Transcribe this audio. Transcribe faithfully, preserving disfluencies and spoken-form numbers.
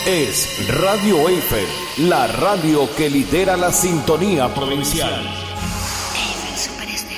es Radio Eiffel, la radio que lidera la sintonía provincial. Eiffel Super Estéreo.